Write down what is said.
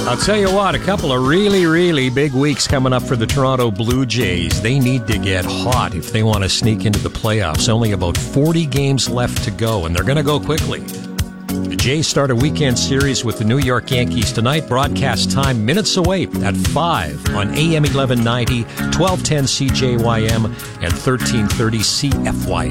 I'll tell you what, a couple of really, really big weeks coming up for the Toronto Blue Jays. They need to get hot if they want to sneak into the playoffs. Only about 40 games left to go, and they're going to go quickly. The Jays start a weekend series with the New York Yankees tonight. Broadcast time minutes away at 5 on AM 1190, 1210 CJYM, and 1330 CFY.